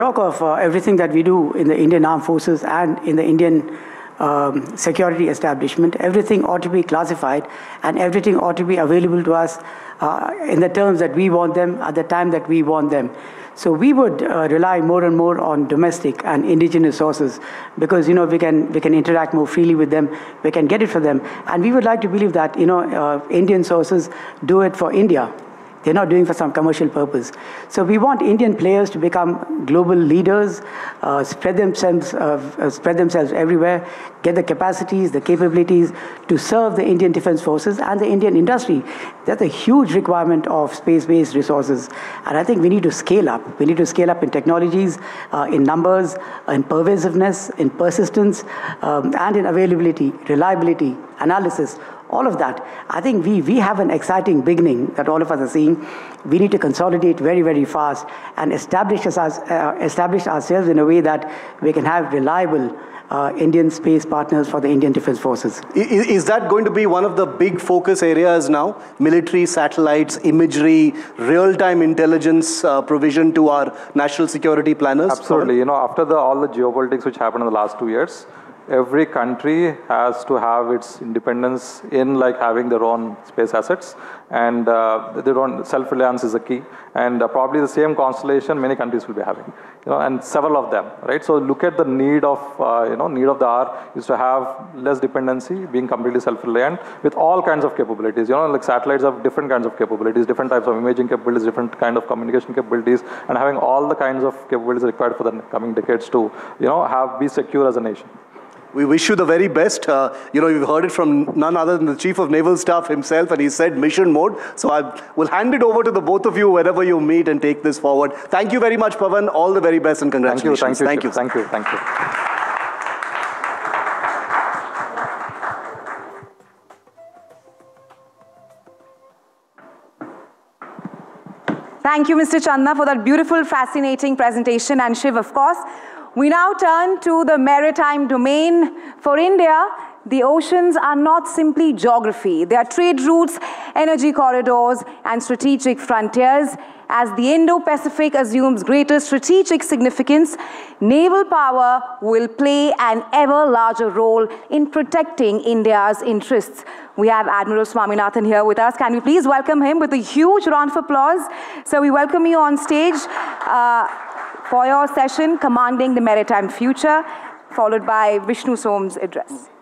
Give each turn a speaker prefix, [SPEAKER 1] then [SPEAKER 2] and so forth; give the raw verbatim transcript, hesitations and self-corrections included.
[SPEAKER 1] talk of uh, everything that we do in the Indian Armed Forces and in the Indian um, security establishment, everything ought to be classified and everything ought to be available to us uh, in the terms that we want them at the time that we want them. So we would uh, rely more and more on domestic and indigenous sources because, you know, we can, we can interact more freely with them, we can get it for them. And we would like to believe that, you know, uh, Indian sources do it for India. They're not doing it for some commercial purpose. So we want Indian players to become global leaders, uh, spread themselves, uh, uh, spread themselves everywhere, get the capacities, the capabilities to serve the Indian Defense Forces and the Indian industry. That's a huge requirement of space-based resources. And I think we need to scale up. We need to scale up in technologies, uh, in numbers, in pervasiveness, in persistence, um, and in availability, reliability, analysis. All of that. I think we, we have an exciting beginning that all of us are seeing. We need to consolidate very, very fast and establish, us, uh, establish ourselves in a way that we can have reliable uh, Indian space partners for the Indian Defense Forces.
[SPEAKER 2] Is, is that going to be one of the big focus areas now? Military, satellites, imagery, real-time intelligence uh, provision to our national security planners?
[SPEAKER 3] Absolutely. You know, after the, all the geopolitics which happened in the last two years, every country has to have its independence in like having their own space assets, and uh, their own self-reliance is the key. And uh, probably the same constellation many countries will be having, you know, and several of them, right? So look at the need of, uh, you know, need of the hour is to have less dependency, being completely self-reliant with all kinds of capabilities. You know, like satellites have different kinds of capabilities, different types of imaging capabilities, different kind of communication capabilities, and having all the kinds of capabilities required for the coming decades to, you know, have be secure as a nation.
[SPEAKER 2] We wish you the very best. Uh, you know, you've heard it from none other than the Chief of Naval Staff himself, and he said mission mode. So I will hand it over to the both of you wherever you meet and take this forward. Thank you very much, Pavan. All the very best and congratulations.
[SPEAKER 3] Thank you. Thank you. Thank you. Thank you.
[SPEAKER 4] Thank you, Mister Chandna, for that beautiful, fascinating presentation. And Shiv, of course. We now turn to the maritime domain. For India, the oceans are not simply geography. They are trade routes, energy corridors, and strategic frontiers. As the Indo-Pacific assumes greater strategic significance, naval power will play an ever larger role in protecting India's interests. We have Admiral Swaminathan here with us. Can we please welcome him with a huge round of applause? So we welcome you on stage. Uh, for your session, Commanding the Maritime Future, followed by Vishnu Som's address.